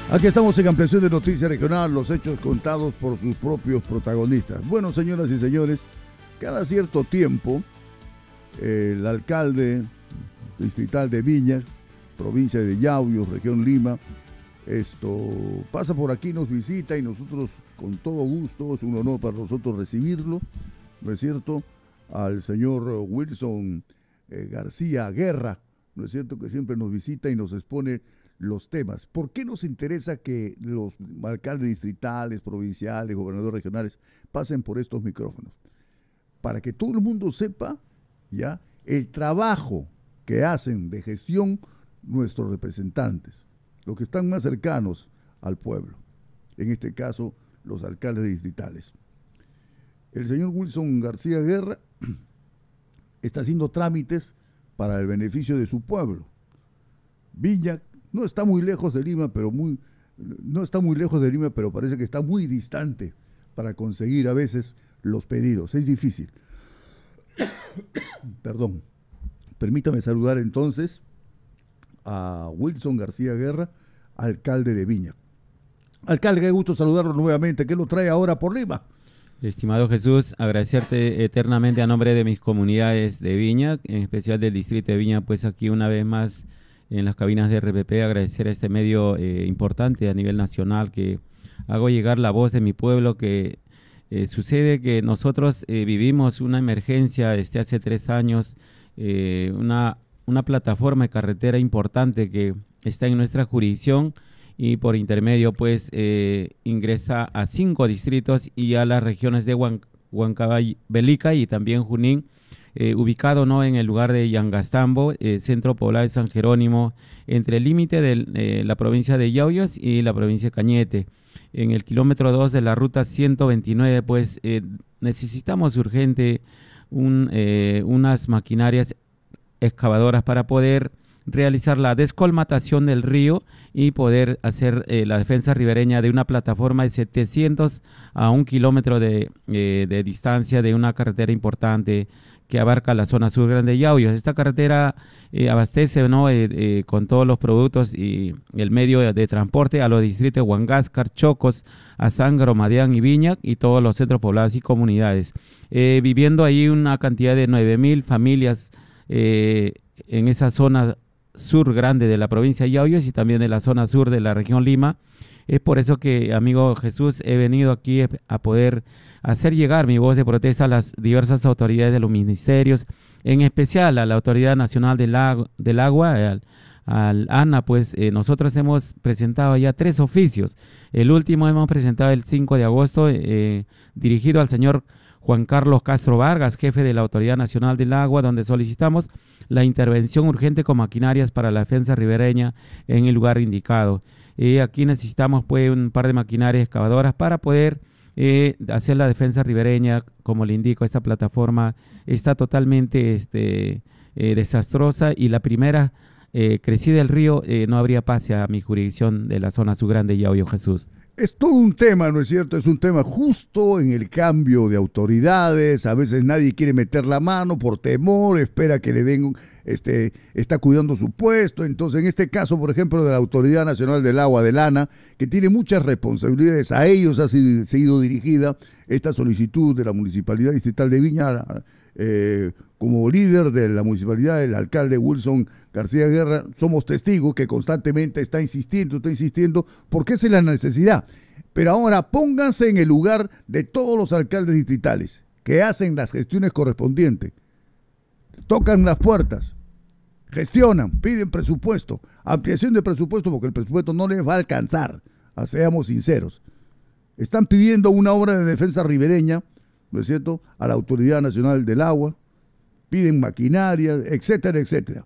Aquí estamos en Ampliación de Noticias Regional, los hechos contados por sus propios protagonistas. Bueno, señoras y señores, cada cierto tiempo, el alcalde distrital de Viña, provincia de Yauyos, región Lima, pasa por aquí, nos visita y nosotros con todo gusto, es un honor para nosotros recibirlo, ¿no es cierto?, al señor Wilson García Guerra, ¿no es cierto?, que siempre nos visita y nos expone los temas. ¿Por qué nos interesa que los alcaldes distritales, provinciales, gobernadores regionales pasen por estos micrófonos? Para que todo el mundo sepa ya el trabajo que hacen de gestión nuestros representantes, los que están más cercanos al pueblo, en este caso los alcaldes distritales. El señor Wilson García Guerra está haciendo trámites para el beneficio de su pueblo. Viña no está muy lejos de Lima, pero parece que está muy distante para conseguir a veces los pedidos. Es difícil. Perdón. Permítame saludar entonces a Wilson García Guerra, alcalde de Viña. Alcalde, qué gusto saludarlo nuevamente. ¿Qué lo trae ahora por Lima? Estimado Jesús, agradecerte eternamente a nombre de mis comunidades de Viña, en especial del distrito de Viña, pues aquí una vez más en las cabinas de RPP, agradecer a este medio importante a nivel nacional que hago llegar la voz de mi pueblo, que sucede que nosotros vivimos una emergencia desde hace 3 años, una plataforma de carretera importante que está en nuestra jurisdicción y por intermedio pues ingresa a 5 distritos y a las regiones de Huancavelica y también Junín, ubicado ¿no?, en el lugar de Yangastambo, centro poblado de San Jerónimo, entre el límite de la provincia de Yauyos y la provincia de Cañete. En el kilómetro 2 de la ruta 129, pues necesitamos urgente unas maquinarias excavadoras para poder realizar la descolmatación del río y poder hacer la defensa ribereña de una plataforma de 700 a 1 kilómetro de distancia de una carretera importante que abarca la zona sur grande de Yauyos. Esta carretera abastece ¿no?, con todos los productos y el medio de transporte a los distritos de Huangascar, Chocos, Azángaro, Madián y Viña y todos los centros poblados y comunidades. Viviendo ahí una cantidad de 9.000 familias en esa zona sur grande de la provincia de Yauyos y también de la zona sur de la región Lima. Es por eso que, amigo Jesús, he venido aquí a poder hacer llegar mi voz de protesta a las diversas autoridades de los ministerios, en especial a la Autoridad Nacional del Agua, al ANA, pues nosotros hemos presentado ya 3 oficios. El último hemos presentado el 5 de agosto, dirigido al señor Juan Carlos Castro Vargas, jefe de la Autoridad Nacional del Agua, donde solicitamos la intervención urgente con maquinarias para la defensa ribereña en el lugar indicado. Aquí necesitamos pues un par de maquinarias excavadoras para poder hacer la defensa ribereña. Como le indico, esta plataforma está totalmente desastrosa y la primera crecida del río no habría pase a mi jurisdicción de la zona sur grande de Yauyos, Jesús. Es todo un tema, ¿no es cierto? Es un tema justo en el cambio de autoridades. A veces nadie quiere meter la mano por temor, espera que le den, está cuidando su puesto. Entonces, en este caso, por ejemplo, de la Autoridad Nacional del Agua, del ANA, que tiene muchas responsabilidades, a ellos ha sido dirigida esta solicitud de la Municipalidad Distrital de Viña. Como líder de la municipalidad, el alcalde Wilson García Guerra, somos testigos que constantemente está insistiendo, porque esa es la necesidad. Pero ahora pónganse en el lugar de todos los alcaldes distritales que hacen las gestiones correspondientes, tocan las puertas, gestionan, piden presupuesto, ampliación de presupuesto, porque el presupuesto no les va a alcanzar, seamos sinceros. Están pidiendo una obra de defensa ribereña, ¿no es cierto?, a la Autoridad Nacional del Agua, piden maquinaria, etcétera, etcétera.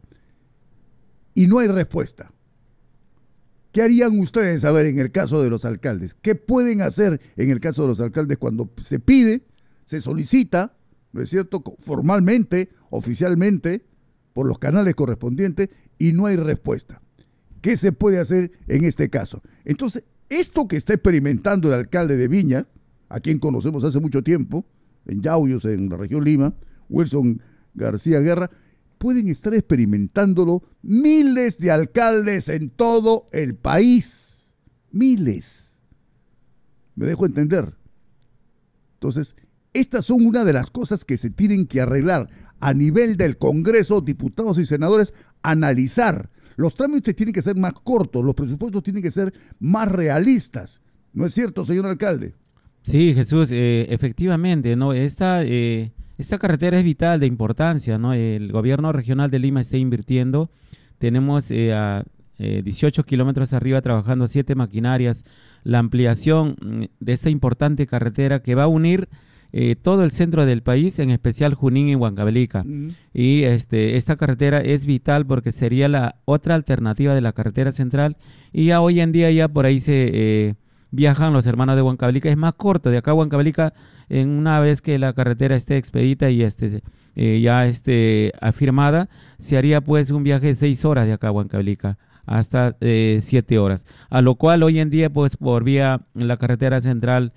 Y no hay respuesta. ¿Qué harían ustedes, a ver, en el caso de los alcaldes? ¿Qué pueden hacer en el caso de los alcaldes cuando se pide, se solicita, ¿no es cierto?, formalmente, oficialmente, por los canales correspondientes y no hay respuesta? ¿Qué se puede hacer en este caso? Entonces, esto que está experimentando el alcalde de Viña, a quien conocemos hace mucho tiempo, en Yauyos, en la región Lima, Wilson García Guerra, pueden estar experimentándolo miles de alcaldes en todo el país. Miles. ¿Me dejo entender? Entonces, estas son una de las cosas que se tienen que arreglar a nivel del Congreso, diputados y senadores, analizar. Los trámites tienen que ser más cortos, los presupuestos tienen que ser más realistas. ¿No es cierto, señor alcalde? Sí, Jesús, efectivamente, ¿no? Esta carretera es vital, de importancia, ¿no? El gobierno regional de Lima está invirtiendo. Tenemos a 18 kilómetros arriba trabajando 7 maquinarias. La ampliación de esta importante carretera que va a unir todo el centro del país, en especial Junín y Huancavelica. Y esta carretera es vital porque sería la otra alternativa de la carretera central. Y ya hoy en día ya por ahí se viajan los hermanos de Huancavelica. Es más corto, de acá a Huancavelica, en una vez que la carretera esté expedita y ya esté afirmada, se haría pues un viaje de 6 horas de acá a Huancavelica hasta 7 horas, a lo cual hoy en día pues por vía la carretera central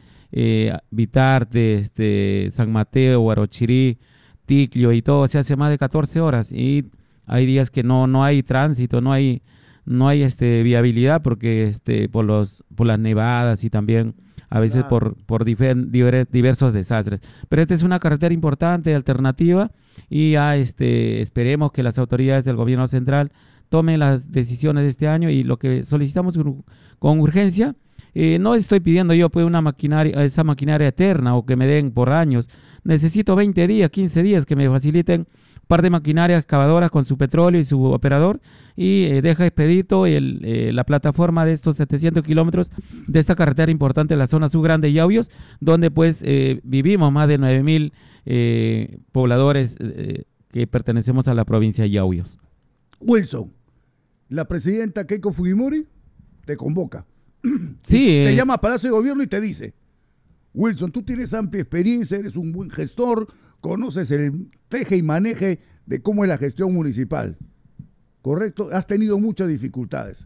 Vitarte, San Mateo, Huarochirí, Ticlio y todo se hace más de 14 horas y hay días que no hay tránsito, no hay viabilidad porque por las nevadas y también a veces por diversos desastres. Pero esta es una carretera importante, alternativa, y ya esperemos que las autoridades del gobierno central tomen las decisiones de este año, y lo que solicitamos con urgencia, no estoy pidiendo yo pues esa maquinaria eterna o que me den por años. Necesito 20 días, 15 días que me faciliten un par de maquinarias excavadoras con su petróleo y su operador, y deja expedito la plataforma de estos 700 kilómetros de esta carretera importante en la zona sur grande de Yauyos, donde pues vivimos más de 9,000 pobladores que pertenecemos a la provincia de Yauyos. Wilson, la presidenta Keiko Fujimori te convoca. Sí, te llama a Palacio de Gobierno y te dice: Wilson, tú tienes amplia experiencia, eres un buen gestor, conoces el teje y maneje de cómo es la gestión municipal, ¿correcto? Has tenido muchas dificultades.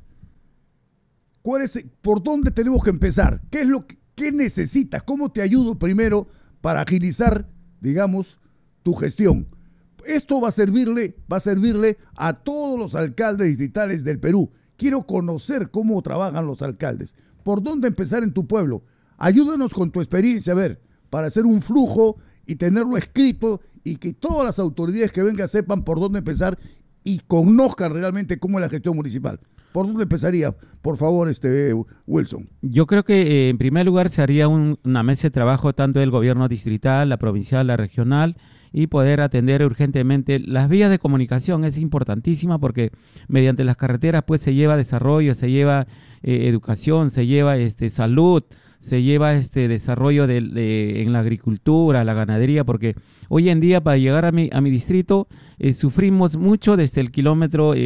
¿Por dónde tenemos que empezar? ¿Qué necesitas? ¿Cómo te ayudo primero para agilizar, digamos, tu gestión? Esto va a servirle a todos los alcaldes distritales del Perú. Quiero conocer cómo trabajan los alcaldes. ¿Por dónde empezar en tu pueblo? Ayúdanos con tu experiencia, a ver, para hacer un flujo y tenerlo escrito y que todas las autoridades que vengan sepan por dónde empezar y conozcan realmente cómo es la gestión municipal. ¿Por dónde empezaría, por favor, Wilson? Yo creo que en primer lugar se haría una mesa de trabajo tanto del gobierno distrital, la provincial, la regional, y poder atender urgentemente las vías de comunicación. Es importantísima porque mediante las carreteras pues se lleva desarrollo, se lleva educación, se lleva salud, se lleva desarrollo en la agricultura, la ganadería, porque hoy en día para llegar a mi distrito sufrimos mucho desde el kilómetro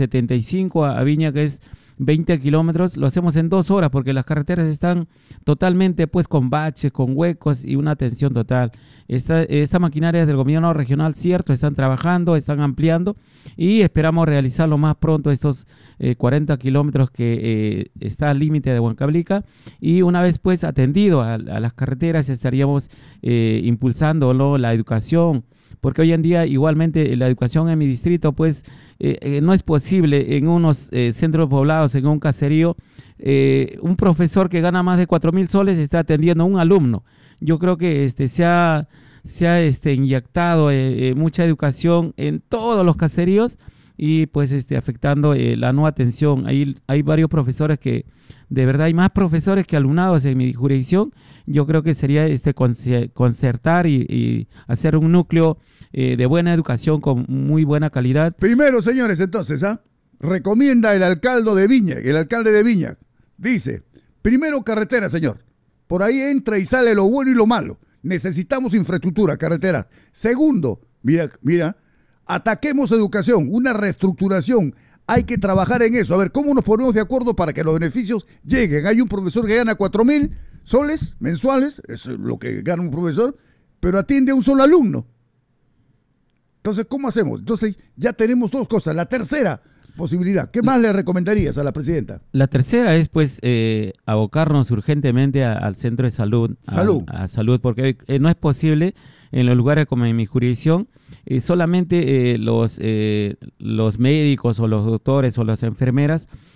75 a Viña, que es 20 kilómetros, lo hacemos en 2 horas porque las carreteras están totalmente pues con baches, con huecos y una tensión total. Esta maquinaria del gobierno regional, cierto, están trabajando, están ampliando y esperamos realizar lo más pronto estos 40 kilómetros que está al límite de Huancavelica, y una vez pues atendido a las carreteras estaríamos impulsando, ¿no?, la educación, porque hoy en día igualmente la educación en mi distrito pues no es posible en unos centros poblados, en un caserío, un profesor que gana más de 4,000 soles está atendiendo a un alumno. Yo creo que se ha inyectado mucha educación en todos los caseríos y pues afectando la no atención. Hay varios profesores que, de verdad, hay más profesores que alumnados en mi jurisdicción. Yo creo que sería concertar y hacer un núcleo de buena educación con muy buena calidad. Primero, señores, entonces, recomienda el alcalde de Viña, dice: primero, carretera, señor. Por ahí entra y sale lo bueno y lo malo. Necesitamos infraestructura, carretera. Segundo, mira, ataquemos educación, una reestructuración. Hay que trabajar en eso. A ver, ¿cómo nos ponemos de acuerdo para que los beneficios lleguen? Hay un profesor que gana 4,000 soles mensuales, es lo que gana un profesor, pero atiende a un solo alumno. Entonces, ¿cómo hacemos? Entonces, ya tenemos 2 cosas. La tercera posibilidad, ¿qué más le recomendarías a la presidenta? La tercera es pues abocarnos urgentemente al centro de salud. A salud, porque no es posible en los lugares como en mi jurisdicción, solamente los médicos o los doctores o las enfermeras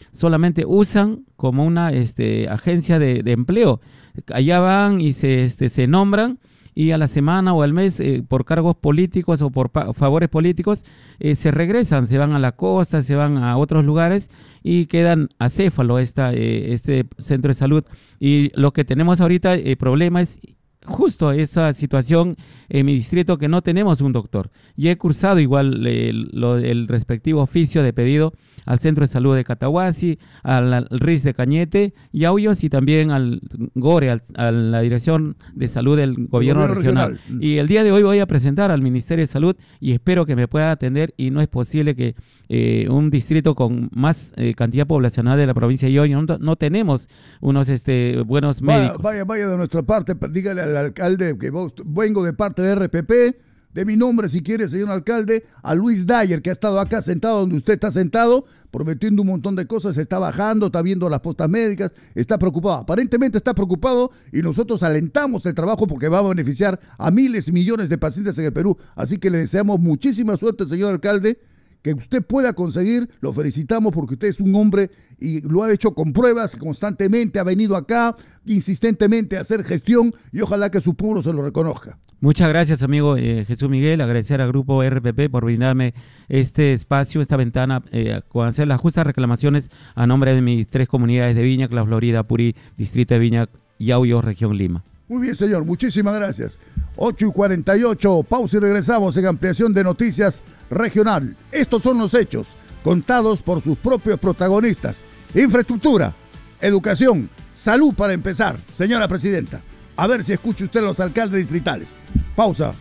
solamente usan como una agencia de empleo. Allá van y se nombran, y a la semana o al mes, por cargos políticos o por favores políticos, se regresan, se van a la costa, se van a otros lugares y quedan acéfalo este centro de salud. Y lo que tenemos ahorita, el problema es justo esa situación en mi distrito, que no tenemos un doctor. Y he cursado igual el respectivo oficio de pedido al Centro de Salud de Catahuasi, al RIS de Cañete, Yauyos, y también al GORE, a la Dirección de Salud del Gobierno Regional. Y el día de hoy voy a presentar al Ministerio de Salud y espero que me pueda atender, y no es posible que un distrito con más cantidad poblacional de la provincia de Yoyo no tenemos unos buenos médicos. Vaya de nuestra parte, dígale al alcalde que vengo de parte de RPP, de mi nombre, si quiere, señor alcalde, a Luis Dyer, que ha estado acá sentado donde usted está sentado, prometiendo un montón de cosas, está bajando, está viendo las postas médicas, está preocupado, aparentemente está preocupado, y nosotros alentamos el trabajo porque va a beneficiar a miles y millones de pacientes en el Perú. Así que le deseamos muchísima suerte, señor alcalde, que usted pueda conseguir. Lo felicitamos porque usted es un hombre y lo ha hecho con pruebas constantemente, ha venido acá insistentemente a hacer gestión, y ojalá que su pueblo se lo reconozca. Muchas gracias, amigo Jesús Miguel. Agradecer al Grupo RPP por brindarme este espacio, esta ventana, con hacer las justas reclamaciones a nombre de mis 3 comunidades de Viña, La Florida, Purí, Distrito de Viña, Yauyos, Región Lima. Muy bien, señor, muchísimas gracias. 8:48, pausa y regresamos en ampliación de Noticias Regional. Estos son los hechos, contados por sus propios protagonistas. Infraestructura, educación, salud para empezar. Señora presidenta, a ver si escucha usted a los alcaldes distritales. Pausa.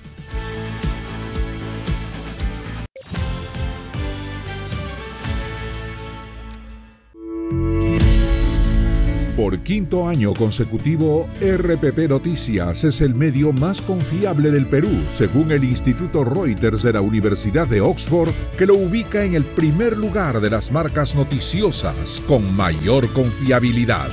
Por quinto año consecutivo, RPP Noticias es el medio más confiable del Perú, según el Instituto Reuters de la Universidad de Oxford, que lo ubica en el primer lugar de las marcas noticiosas con mayor confiabilidad.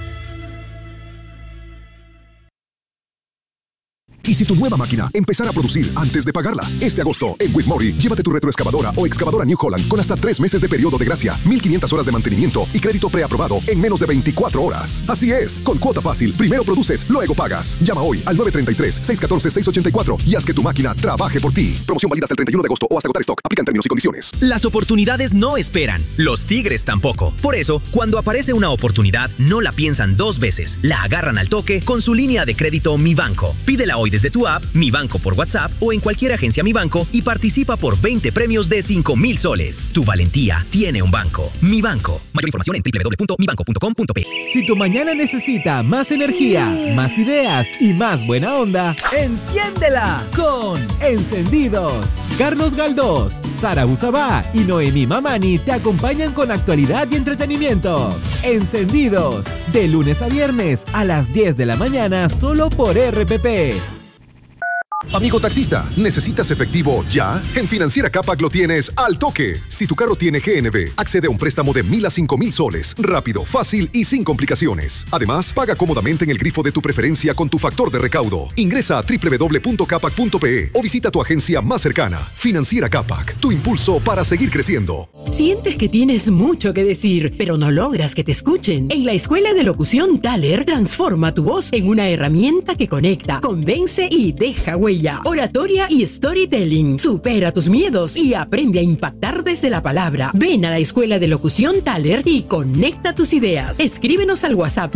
¿Y si tu nueva máquina empezara a producir antes de pagarla? Este agosto, en Whitmore, llévate tu retroexcavadora o excavadora New Holland con hasta 3 meses de periodo de gracia, 1,500 horas de mantenimiento y crédito preaprobado en menos de 24 horas. Así es, con cuota fácil, primero produces, luego pagas. Llama hoy al 933-614-684 y haz que tu máquina trabaje por ti. Promoción válida hasta el 31 de agosto o hasta agotar stock. Aplican términos y condiciones. Las oportunidades no esperan, los tigres tampoco. Por eso, cuando aparece una oportunidad, no la piensan 2 veces. La agarran al toque con su línea de crédito Mi Banco. Pídela hoy desde tu app, Mi Banco por WhatsApp o en cualquier agencia Mi Banco y participa por 20 premios de 5,000 soles. Tu valentía tiene un banco. Mi Banco. Mayor información en www.mibanco.com.p. Si tu mañana necesita más energía, más ideas y más buena onda, enciéndela con Encendidos. Carlos Galdós, Sara Usabá y Noemí Mamani te acompañan con actualidad y entretenimiento. Encendidos, de lunes a viernes a las 10 de la mañana solo por RPP. Amigo taxista, ¿necesitas efectivo ya? En Financiera Capac lo tienes al toque. Si tu carro tiene GNV, accede a un préstamo de 1,000 a 5,000 soles. Rápido, fácil y sin complicaciones. Además, paga cómodamente en el grifo de tu preferencia con tu factor de recaudo. Ingresa a www.capac.pe o visita tu agencia más cercana. Financiera Capac, tu impulso para seguir creciendo. ¿Sientes que tienes mucho que decir, pero no logras que te escuchen? En la Escuela de Locución Thaler, transforma tu voz en una herramienta que conecta, convence y deja huella. Oratoria y storytelling. Supera tus miedos y aprende a impactar desde la palabra. Ven a la Escuela de Locución Thaler y conecta tus ideas. Escríbenos al WhatsApp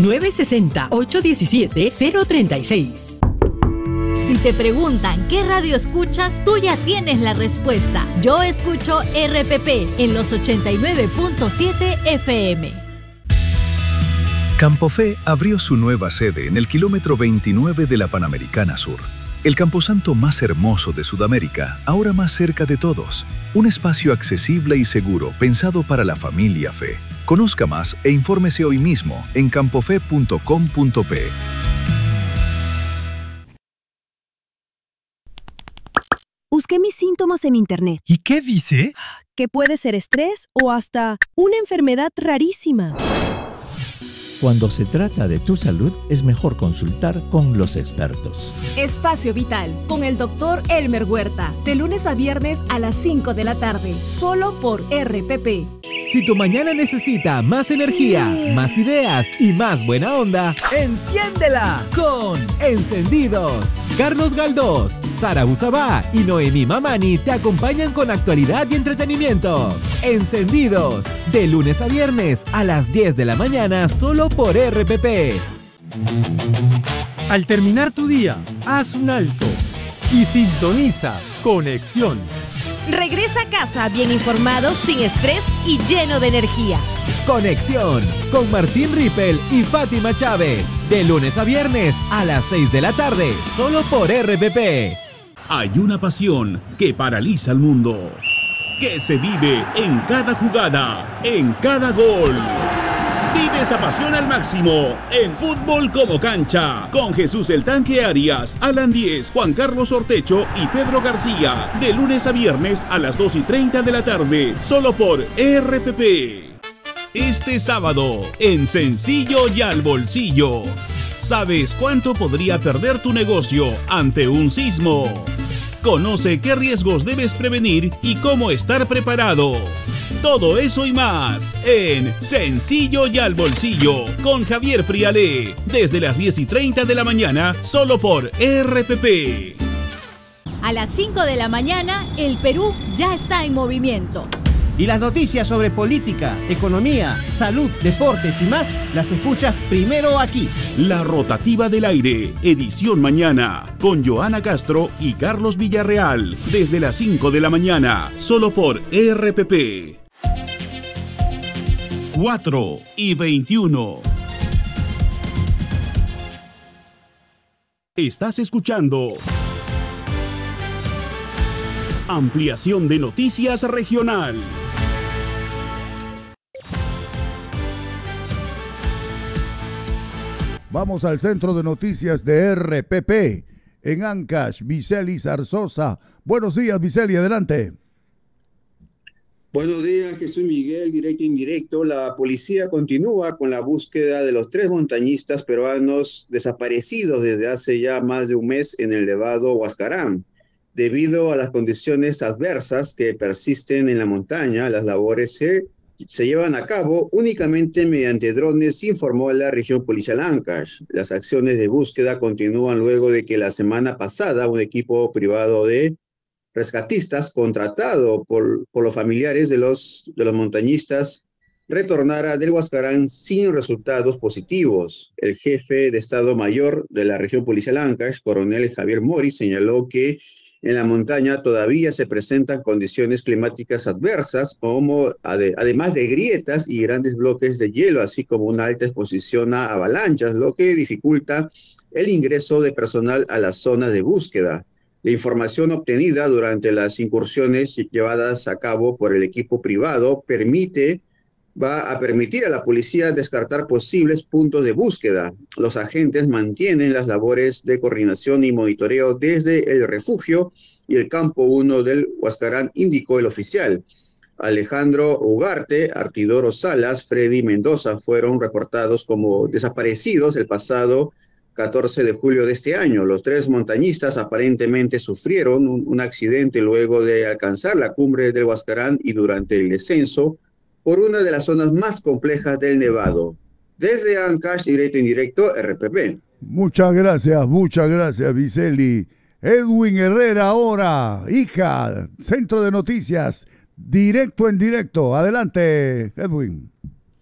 960-817-036. Si te preguntan qué radio escuchas, tú ya tienes la respuesta. Yo escucho RPP en los 89.7 FM. Campofe abrió su nueva sede en el kilómetro 29 de la Panamericana Sur. El camposanto más hermoso de Sudamérica, ahora más cerca de todos. Un espacio accesible y seguro pensado para la familia Fe. Conozca más e infórmese hoy mismo en campofe.com.pe. Busqué mis síntomas en internet. ¿Y qué dice? Que puede ser estrés o hasta una enfermedad rarísima. Cuando se trata de tu salud, es mejor consultar con los expertos. Espacio Vital, con el Dr. Elmer Huerta, de lunes a viernes a las 5 de la tarde, solo por RPP. Si tu mañana necesita más energía, más ideas y más buena onda, enciéndela con Encendidos. Carlos Galdós, Sara Usabá y Noemí Mamani te acompañan con actualidad y entretenimiento. Encendidos, de lunes a viernes a las 10 de la mañana solo por RPP. Al terminar tu día, haz un alto y sintoniza Conexión. Regresa a casa bien informado, sin estrés y lleno de energía. Conexión con Martín Rippel y Fátima Chávez. De lunes a viernes a las 6 de la tarde, solo por RPP. Hay una pasión que paraliza al mundo, que se vive en cada jugada, en cada gol. Vive esa pasión al máximo en Fútbol como Cancha, con Jesús el Tanque Arias, Alan Díez, Juan Carlos Ortecho y Pedro García, de lunes a viernes a las 2:30 de la tarde, solo por RPP. Este sábado, en Sencillo y al Bolsillo, ¿sabes cuánto podría perder tu negocio ante un sismo? Conoce qué riesgos debes prevenir y cómo estar preparado. Todo eso y más en Sencillo y al Bolsillo con Javier Prialé, desde las 10:30 de la mañana, solo por RPP. A las 5 de la mañana, el Perú ya está en movimiento. Y las noticias sobre política, economía, salud, deportes y más, las escuchas primero aquí. La Rotativa del Aire, edición mañana, con Joana Castro y Carlos Villarreal, desde las 5 de la mañana, solo por RPP. 4:21. Estás escuchando Ampliación de Noticias Regional. Vamos al centro de noticias de RPP. En Ancash, Viceli Zarzosa. Buenos días, Viceli, adelante. Buenos días, Jesús Miguel, directo e indirecto. La policía continúa con la búsqueda de los 3 montañistas peruanos desaparecidos desde hace ya más de un mes en el Nevado Huascarán. Debido a las condiciones adversas que persisten en la montaña, las labores se llevan a cabo únicamente mediante drones, informó la región policial Ancash. Las acciones de búsqueda continúan luego de que la semana pasada un equipo privado de rescatistas contratado por los familiares de los montañistas retornara del Huascarán sin resultados positivos. El jefe de Estado Mayor de la región policial Ancash, coronel Javier Mori, señaló que en la montaña todavía se presentan condiciones climáticas adversas, como además de grietas y grandes bloques de hielo, así como una alta exposición a avalanchas, lo que dificulta el ingreso de personal a la zona de búsqueda. La información obtenida durante las incursiones llevadas a cabo por el equipo privado va a permitir a la policía descartar posibles puntos de búsqueda. Los agentes mantienen las labores de coordinación y monitoreo desde el refugio y el campo 1 del Huascarán, indicó el oficial. Alejandro Ugarte, Artidoro Salas, Freddy Mendoza fueron reportados como desaparecidos el pasado 14 de julio de este año. Los 3 montañistas aparentemente sufrieron un accidente luego de alcanzar la cumbre del Huascarán y durante el descenso por una de las zonas más complejas del Nevado. Desde Ancash, directo e indirecto, RPP. Muchas gracias, Viceli. Edwin Herrera ahora, hija, Centro de Noticias, directo en directo. Adelante, Edwin.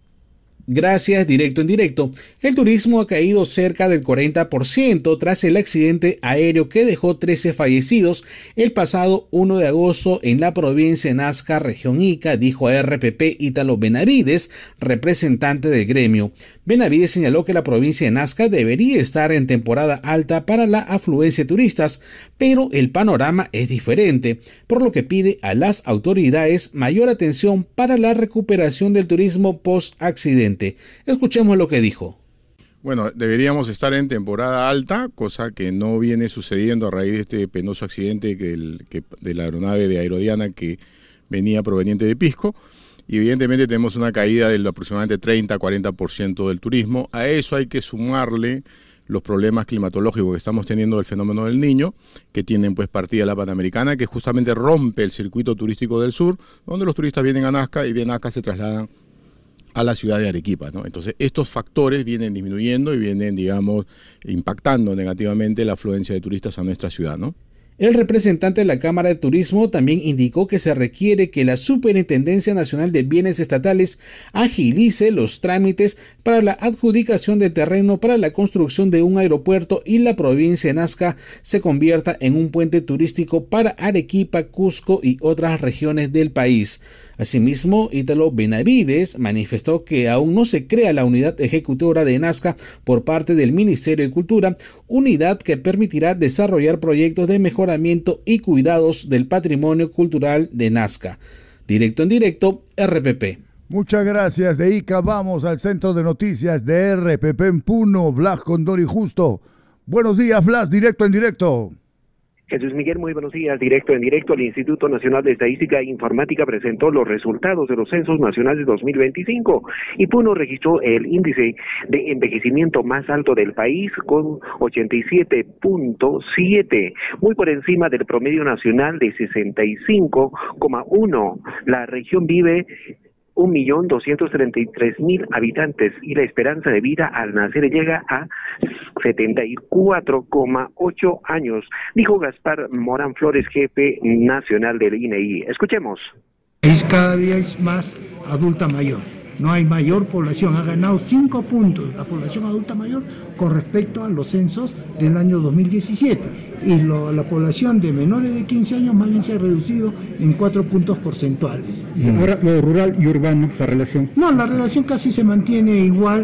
Gracias, directo en directo. El turismo ha caído cerca del 40% tras el accidente aéreo que dejó 13 fallecidos el pasado 1 de agosto en la provincia de Nazca, región Ica, dijo a RPP Ítalo Benavides, representante del gremio. Benavides señaló que la provincia de Nazca debería estar en temporada alta para la afluencia de turistas, pero el panorama es diferente, por lo que pide a las autoridades mayor atención para la recuperación del turismo post-accidente. Escuchemos lo que dijo. Bueno, deberíamos estar en temporada alta, cosa que no viene sucediendo a raíz de este penoso accidente de la aeronave de Aerodiana que venía proveniente de Pisco. Y evidentemente tenemos una caída del aproximadamente 30-40% del turismo. A eso hay que sumarle los problemas climatológicos que estamos teniendo del fenómeno del Niño, que tienen pues partida la Panamericana, que justamente rompe el circuito turístico del sur, donde los turistas vienen a Nazca y de Nazca se trasladan a la ciudad de Arequipa, ¿no? Entonces estos factores vienen disminuyendo y vienen, digamos, impactando negativamente la afluencia de turistas a nuestra ciudad, ¿no? El representante de la Cámara de Turismo también indicó que se requiere que la Superintendencia Nacional de Bienes Estatales agilice los trámites para la adjudicación de terreno para la construcción de un aeropuerto y la provincia de Nazca se convierta en un puente turístico para Arequipa, Cusco y otras regiones del país. Asimismo, Ítalo Benavides manifestó que aún no se crea la unidad ejecutora de Nazca por parte del Ministerio de Cultura, unidad que permitirá desarrollar proyectos de mejoramiento y cuidados del patrimonio cultural de Nazca. Directo en directo, RPP. Muchas gracias, de Ica vamos al centro de noticias de RPP en Puno, Blas Condori Justo. Buenos días, Blas, directo en directo. Jesús Miguel, muy buenos días. Directo en directo, el Instituto Nacional de Estadística e Informática presentó los resultados de los censos nacionales 2025 y Puno registró el índice de envejecimiento más alto del país con 87.7, muy por encima del promedio nacional de 65,1. La región vive 1.233.000 habitantes y la esperanza de vida al nacer llega a 74,8 años, dijo Gaspar Morán Flores, jefe nacional del INEI. Escuchemos. Cada día es más adulta mayor. No hay mayor población, ha ganado 5 puntos la población adulta mayor con respecto a los censos del año 2017 y la población de menores de 15 años más bien se ha reducido en 4 puntos porcentuales. Ahora, lo rural y urbano, la relación. No, la relación casi se mantiene igual.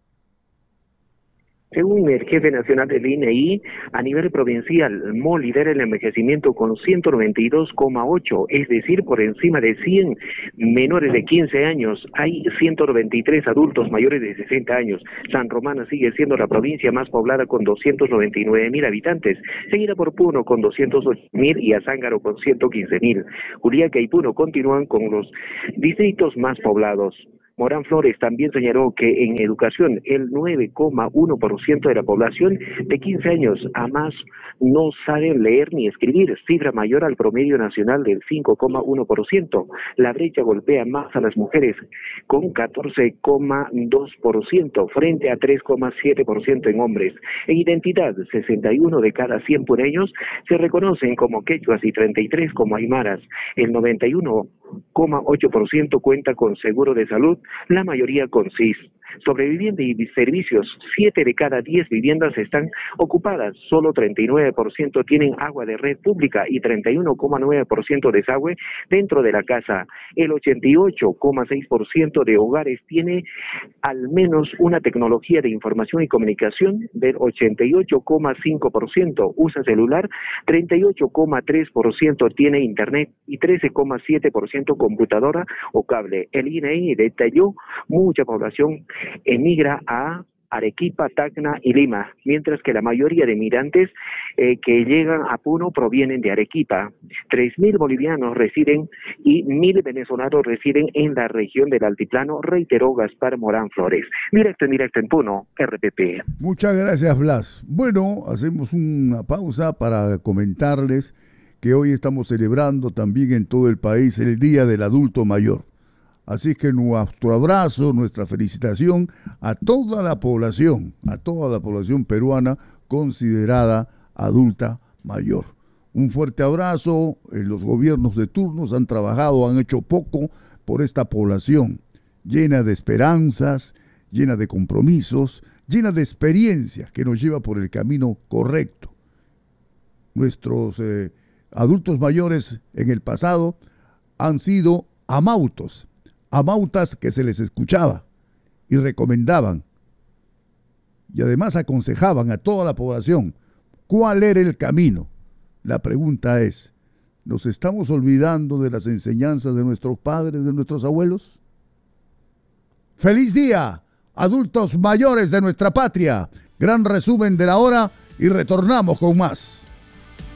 Según el jefe nacional del INEI, a nivel provincial, MO lidera el envejecimiento con 192,8, es decir, por encima de 100 menores de 15 años. Hay 193 adultos mayores de 60 años. San Román sigue siendo la provincia más poblada con 299.000 habitantes, seguida por Puno con 208.000 y Azángaro con 115.000. Juliaca y Puno continúan con los distritos más poblados. Morán Flores también señaló que en educación el 9,1% de la población de 15 años a más no saben leer ni escribir, cifra mayor al promedio nacional del 5,1%. La brecha golpea más a las mujeres con 14,2% frente a 3,7% en hombres. En identidad, 61 de cada 100 puneños se reconocen como quechuas y 33 como aymaras. El 91,8% cuenta con seguro de salud, la mayoría con SIS. Sobre vivienda y servicios, 7 de cada 10 viviendas están ocupadas, solo 39% tienen agua de red pública y 31,9% desagüe dentro de la casa. El 88,6% de hogares tiene al menos una tecnología de información y comunicación, del 88,5% usa celular, 38,3% tiene internet y 13,7% computadora o cable. El INEI detalló mucha población emigra a Arequipa, Tacna y Lima, mientras que la mayoría de migrantes que llegan a Puno provienen de Arequipa. 3.000 bolivianos residen y 1.000 venezolanos residen en la región del altiplano, reiteró Gaspar Morán Flores. Directo en Puno, RPP. Muchas gracias, Blas. Bueno, hacemos una pausa para comentarles que hoy estamos celebrando también en todo el país el Día del Adulto Mayor. Así que nuestro abrazo, nuestra felicitación a toda la población peruana considerada adulta mayor. Un fuerte abrazo. Los gobiernos de turnos han trabajado, han hecho poco por esta población, llena de esperanzas, llena de compromisos, llena de experiencia que nos lleva por el camino correcto. Nuestros adultos mayores en el pasado han sido amautas que se les escuchaba y recomendaban y además aconsejaban a toda la población cuál era el camino. La pregunta es, ¿nos estamos olvidando de las enseñanzas de nuestros padres, de nuestros abuelos? ¡Feliz día, adultos mayores de nuestra patria! Gran resumen de la hora y retornamos con más.